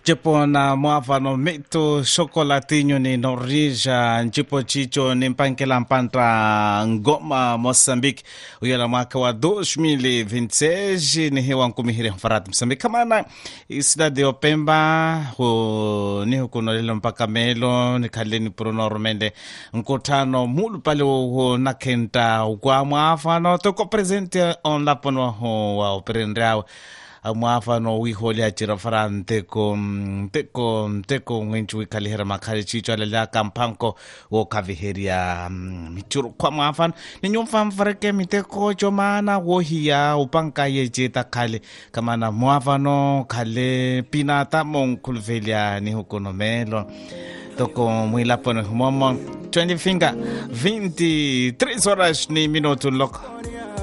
Tipo na mwafano mito chocolatinho ni norija njipo chicho ni mpankela mpanta ngoma Mozambique uyala mwaka wa 2026 ni hewa nkumihiri mfarati Mozambique kamana isidade opemba ni hukuno lilo mpaka melo ni kaleni puruno rumende nkutano mulu pale na kenta ukwa mwafano toko presente on lapono wa operendrao mwafano wiholi achira fara nteko ngwenchu ikalihera makhali chicho alela kampanko wo kaviheria michuru kwa mwafano ninyumfa mfareke miteko chomana wohiya upanka yejeta khale kamana mwafano khale pinata monkulvelia ni hukonomelo toko mwilapono humomo 20 finger 23 horas ni minuto loco